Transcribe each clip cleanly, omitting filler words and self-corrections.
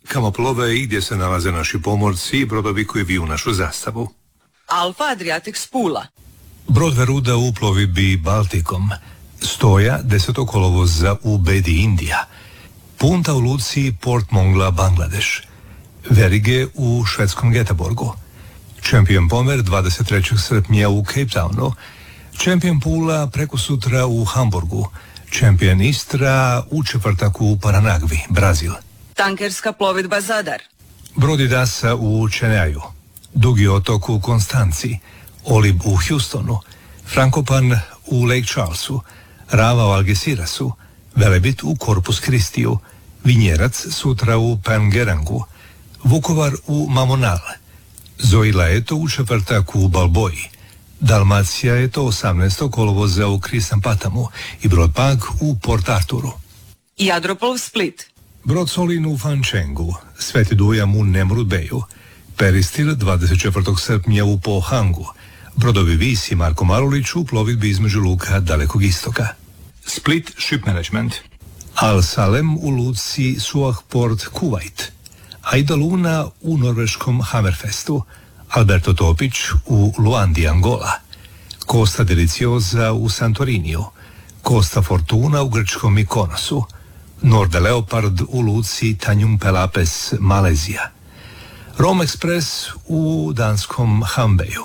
kamo plove i gdje se nalaze naši pomorci i brodovi koji viju našu zastavu. Alfa Adriatic Pula. Brod Veruda u plovidbi Baltikom. Stoja 10. kolovoza u Bedi, Indija. Punta u luci Port Mongla, Bangladeš. Verige u švedskom Göteborgu. Champion Pomer 23. srpnja u Cape Townu. Champion Pula preko sutra u Hamburgu. Champion Istra u četvrtak u Paranagvi, Brazil. Tankerska plovidba Zadar. Brod Idasa u Čeneju. Dugi otok u Konstanci. Olib u Houstonu. Frankopan u Lake Charlesu. Rava u Algesirasu. Velebit u Corpus Christiju. Vinjerac sutra u Pangerangu. Vukovar u Mamonal. Zoila je to u četvrtak u Balboji. Dalmacija je to 18. kolovoza u Krisampatamu i brod Pag u Port Arturu. Jadroplov Split. Brod Solin u Fančengu, Sveti Dujam u Nemrut-Beju, Peristil 24. srpnja u Pohangu, brodovi Vis i Marko Marulić u plovidbi između luka Dalekog istoka. Split Ship Management. Al Salem u luci Suah Port Kuwait, Aida Luna u norveškom Hammerfestu, Alberto Topić u Luandi, Angola, Costa Deliciosa u Santoriniju, Costa Fortuna u grčkom Mikonosu, Norde Leopard u luci Tanjung Pelapes, Malezija, Rome Express u danskom Hambeju,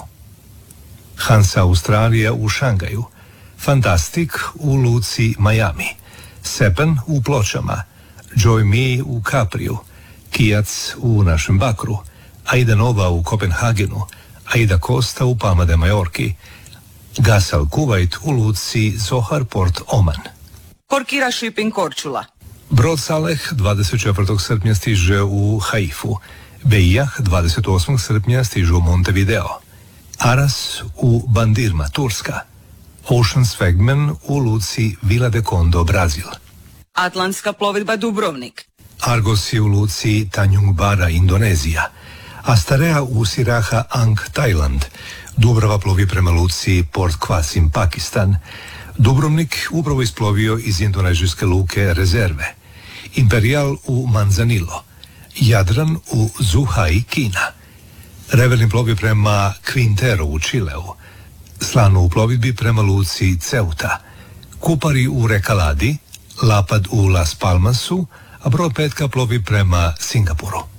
Hansa Australija u Šangaju, Fantastic u luci Miami, Sepen u Pločama, Joy Me u Kapriju, Kijac u našem Bakru, Aida Nova u Kopenhagenu, Aida Costa u Palma de Majorki, Gasal Kuwait u luci Zohar Port Oman. Korkira Shipping Korčula. Brod Saleh 24. srpnja stiže u Haifu, Bejah 28. srpnja stiže u Montevideo, Aras u Bandirma, Turska, Ocean Swagman u luci Vila de Condo, Brazil. Atlantska plovidba Dubrovnik. Argos je u luci Tanjung Bara, Indonezija, Astarea u Siraha Ang, Tajland. Dubrava plovi prema luci Port Qasim, Pakistan. Dubrovnik upravo isplovio iz indonežijske luke Rezerve. Imperial u Manzanilo. Jadran u Zhuhai, Kina. Reverni plovi prema Quintero u Čileu. Slano u plovidbi prema luci Ceuta. Kupari u Rekaladi. Lapad u Las Palmasu, a brod Petka plovi prema Singapuru.